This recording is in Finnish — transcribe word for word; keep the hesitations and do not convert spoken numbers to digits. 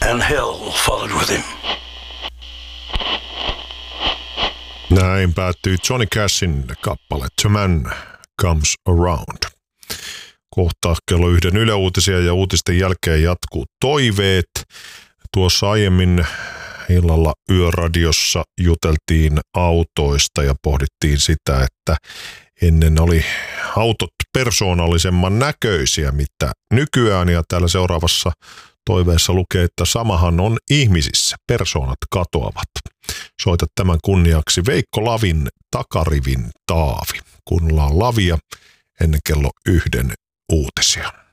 and hell followed with him. Näin päättyy Johnny Cashin kappale The Man Comes Around. Kohta kello yhden Yle Uutisia ja uutisten jälkeen jatkuu toiveet. Tuossa aiemmin illalla Yöradiossa juteltiin autoista ja pohdittiin sitä, että ennen oli autot persoonallisemman näköisiä, mitä nykyään. Ja täällä seuraavassa toiveessa lukee, että samahan on ihmisissä. Persoonat katoavat. Soita tämän kunniaksi Veikko Lavin Takarivin Taavi. Kuunnellaan Lavia ennen kello yhden uutisia.